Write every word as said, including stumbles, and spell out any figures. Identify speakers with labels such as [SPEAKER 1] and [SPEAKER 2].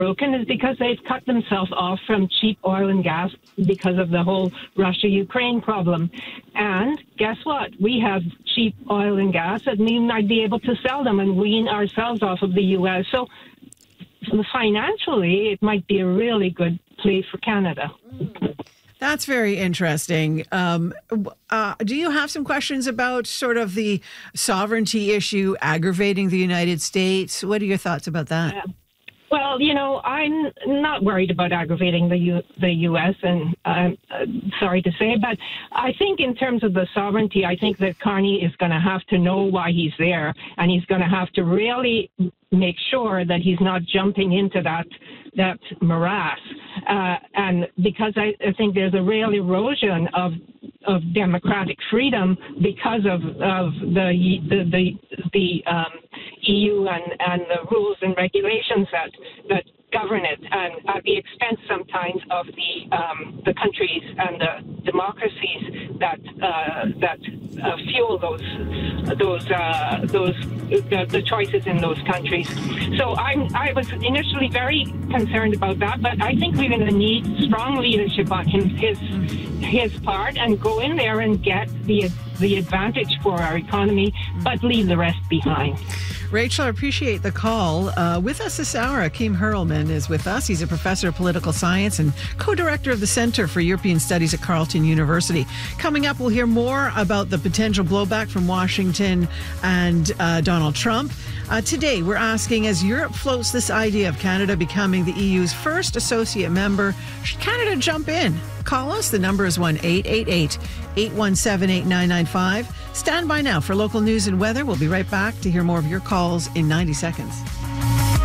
[SPEAKER 1] broken is because they've cut themselves off from cheap oil and gas because of the whole Russia-Ukraine problem. And guess what? We have cheap oil and gas and we might be able to sell them and wean ourselves off of the U S. So financially, it might be a really good play for Canada.
[SPEAKER 2] That's very interesting. Um, uh, do you have some questions about sort of the sovereignty issue aggravating the United States? What are your thoughts about that?
[SPEAKER 1] Yeah. Well, you know, I'm not worried about aggravating the U- the U S, and I'm uh, sorry to say, but I think in terms of the sovereignty, I think that Carney is going to have to know why he's there, and he's going to have to really make sure that he's not jumping into that that morass. Uh, and because I, I think there's a real erosion of of democratic freedom because of of the the the, the um, E U and, and the rules and regulations that that govern it, and at the expense sometimes of the um, the countries and the democracies that uh, that uh, fuel those those uh, those the, the choices in those countries. So I'm I was initially very concerned about that, but I think we're going to need strong leadership on him, his his part, and go in there and get the the advantage for our economy, but leave the rest behind.
[SPEAKER 2] Rachel, I appreciate the call. Uh, with us this hour, Akeem Hurlman is with us. He's a professor of political science and co-director of the Center for European Studies at Carleton University. Coming up, we'll hear more about the potential blowback from Washington and uh, Donald Trump. Uh, today, we're asking, as Europe floats this idea of Canada becoming the E U's first associate member, should Canada jump in? Call us. The number is one eight eight eight, eight one seven, eight nine nine five. Stand by now for local news and weather. We'll be right back to hear more of your calls in ninety seconds.